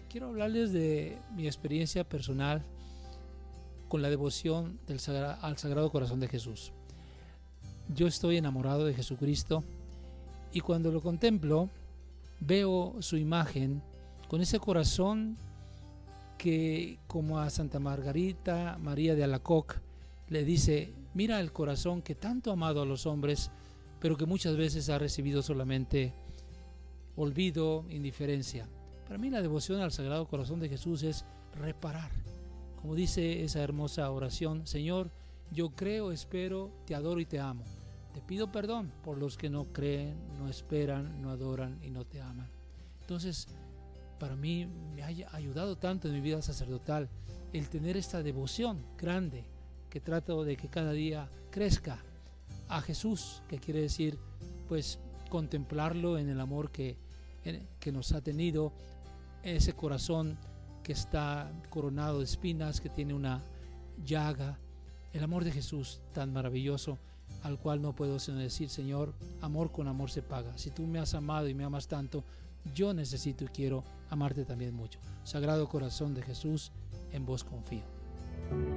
Quiero hablarles de mi experiencia personal con la devoción al Sagrado Corazón de Jesús. Yo estoy enamorado de Jesucristo y cuando lo contemplo veo su imagen con ese corazón que, como a Santa Margarita María de Alacoque, le dice: mira el corazón que tanto ha amado a los hombres, pero que muchas veces ha recibido solamente olvido, indiferencia. Para mí la devoción al Sagrado Corazón de Jesús es reparar. Como dice esa hermosa oración: Señor, yo creo, espero, te adoro y te amo. Te pido perdón por los que no creen, no esperan, no adoran y no te aman. Entonces, para mí me ha ayudado tanto en mi vida sacerdotal el tener esta devoción grande, que trato de que cada día crezca a Jesús, que quiere decir, pues, contemplarlo en el amor que nos ha tenido, ese corazón que está coronado de espinas, que tiene una llaga, el amor de Jesús tan maravilloso, al cual no puedo sino decir: Señor, amor con amor se paga. Si tú me has amado y me amas tanto, yo necesito y quiero amarte también mucho. Sagrado Corazón de Jesús, en vos confío.